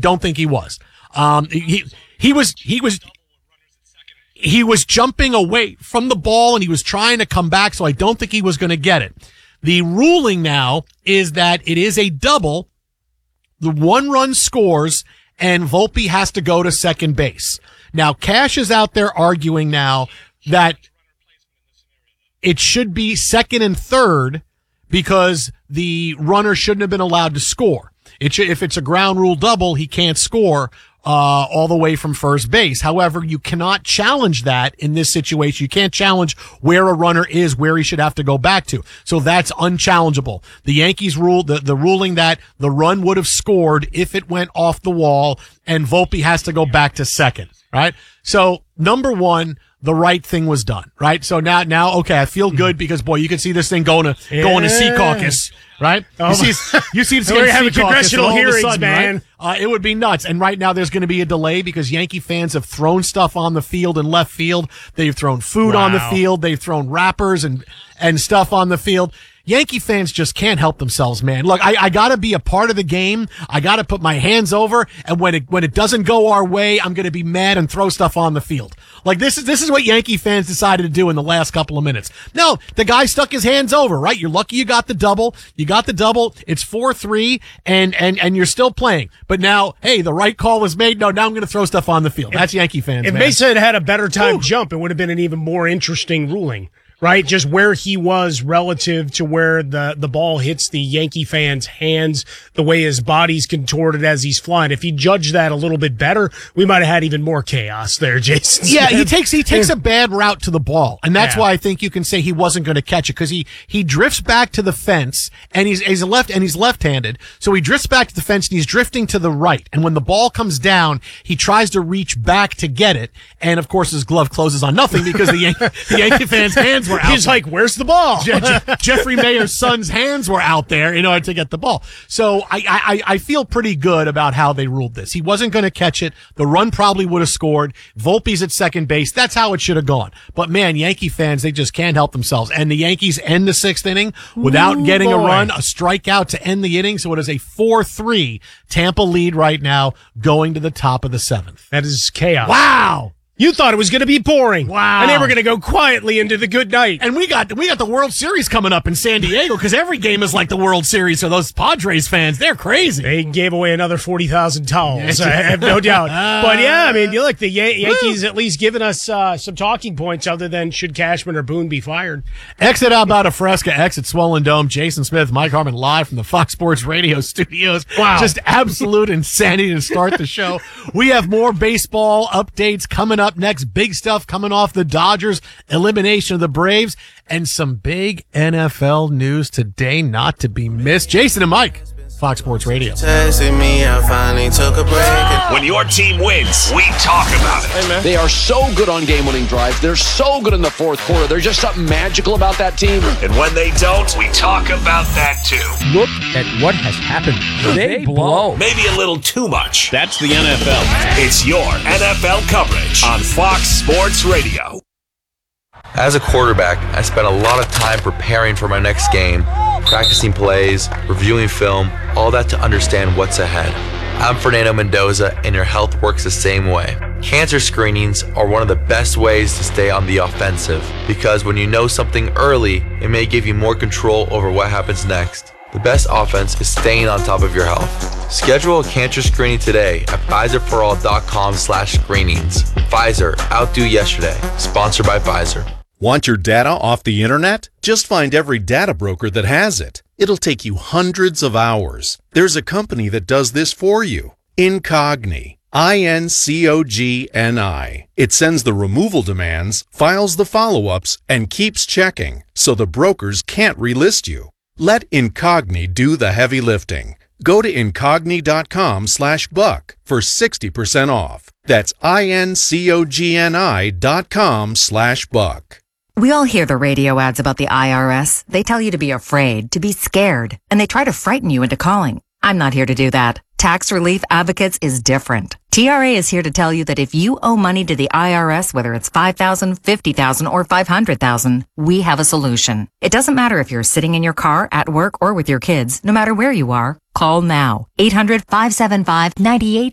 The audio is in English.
don't think he was. He was jumping away from the ball and he was trying to come back, so I don't think he was going to get it. The ruling now is that it is a double. The 1 run scores and Volpe has to go to second base. Now, Cash is out there arguing now that it should be second and third because the runner shouldn't have been allowed to score. If it's a ground rule double, he can't score all the way from first base. However, you cannot challenge that in this situation. You can't challenge where a runner is, where he should have to go back to. So that's unchallengeable. The Yankees ruled the ruling that the run would have scored if it went off the wall, and Volpe has to go back to second, right? So number one, the right thing was done, right? So now, okay, I feel good because, boy, you can see this thing going to Sea Caucus, right? You see this we're having Sea Caucus, congressional hearings, sudden, man. Right? It would be nuts. And right now there's going to be a delay because Yankee fans have thrown stuff on the field and left field. They've thrown food on the field. They've thrown wrappers and stuff on the field. Yankee fans just can't help themselves, man. Look, I gotta be a part of the game. I gotta put my hands over, and when it doesn't go our way, I'm gonna be mad and throw stuff on the field. Like this is what Yankee fans decided to do in the last couple of minutes. No, the guy stuck his hands over, right? You're lucky you got the double. It's 4-3, and you're still playing. But now, hey, the right call was made. No, now I'm gonna throw stuff on the field. That's Yankee fans, If man. Mesa had had a better time jump, it would have been an even more interesting ruling. Right? Just where he was relative to where the ball hits the Yankee fan's hands, the way his body's contorted as he's flying. If he judged that a little bit better, we might have had even more chaos there, Jason. Yeah, he takes a bad route to the ball. And that's why I think you can say he wasn't going to catch it, because he drifts back to the fence and he's left-handed. So he drifts back to the fence and he's drifting to the right. And when the ball comes down, he tries to reach back to get it. And of course his glove closes on nothing because the Yankee fans' hands were out. He's like, where's the ball? Jeffrey Mayer's son's hands were out there in order to get the ball. So I feel pretty good about how they ruled this. He wasn't going to catch it. The run probably would have scored. Volpe's at second base. That's how it should have gone. But man, Yankee fans, they just can't help themselves. And the Yankees end the 6th inning without getting a run, a strikeout to end the inning. So it is a 4-3 Tampa lead right now, going to the top of the 7th. That is chaos. Wow. You thought it was going to be boring. Wow. And they were going to go quietly into the good night. And we got the World Series coming up in San Diego, because every game is like the World Series. So those Padres fans, they're crazy. They gave away another 40,000 towels. I have no doubt. But yeah, I mean, you look, the Yankees at least giving us some talking points other than should Cashman or Boone be fired. Exit out about a Fresca, exit Swollen Dome. Jason Smith, Mike Harmon live from the Fox Sports Radio studios. Wow. Just absolute insanity to start the show. We have more baseball updates coming up next. Big stuff coming off the Dodgers elimination of the Braves, and some big NFL news today not to be missed. Jason and Mike, Fox Sports Radio. When your team wins, we talk about it. Hey, they are so good on game-winning drives. They're so good in the fourth quarter. There's just something magical about that team. And when they don't, we talk about that too. Look at what has happened. They blow. Maybe a little too much. That's the NFL. It's your NFL coverage on Fox Sports Radio. As a quarterback, I spent a lot of time preparing for my next game, practicing plays, reviewing film, all that to understand what's ahead. I'm Fernando Mendoza, and your health works the same way. Cancer screenings are one of the best ways to stay on the offensive, because when you know something early, it may give you more control over what happens next. The best offense is staying on top of your health. Schedule a cancer screening today at PfizerForAll.com/screenings. Pfizer, outdo yesterday. Sponsored by Pfizer. Want your data off the internet? Just find every data broker that has it. It'll take you hundreds of hours. There's a company that does this for you. Incogni. INCOGNI. It sends the removal demands, files the follow-ups, and keeps checking, so the brokers can't relist you. Let Incogni do the heavy lifting. Go to incogni.com/buck for 60% off. That's INCOGNI.com/buck. We all hear the radio ads about the IRS. They tell you to be afraid, to be scared, and they try to frighten you into calling. I'm not here to do that. Tax Relief Advocates is different. TRA is here to tell you that if you owe money to the IRS, whether it's $5,000, $50,000, or $500,000, we have a solution. It doesn't matter if you're sitting in your car, at work, or with your kids. No matter where you are, call now. 800-575-98